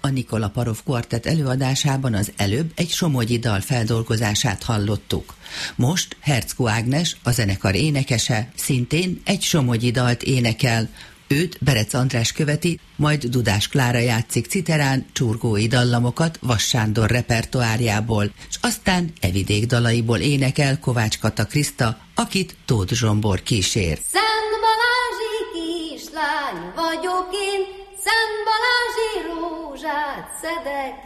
A Nikola Parov Kvartett előadásában az előbb egy somogyi dal feldolgozását hallottuk. Most Herczko Ágnes, a zenekar énekese, szintén egy somogyi dalt énekel. Őt Berec András követi, majd Dudás Klára játszik citerán csurgói dallamokat Vass Sándor repertoárjából, és aztán evidék dalaiból énekel Kovács Kata Kriszta, akit Tóth Zsombor kísér. Szent Balázsi kislány vagyok én, Szent Balázsi rózsát szedek